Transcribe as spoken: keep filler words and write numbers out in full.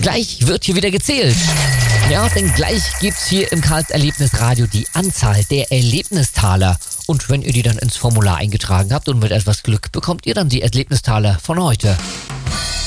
gleich wird hier wieder gezählt. Ja, denn gleich gibt's hier im Karls Erlebnisradio die Anzahl der Erlebnistaler. Und wenn ihr die dann ins Formular eingetragen habt und mit etwas Glück bekommt ihr dann die Erlebnistaler von heute.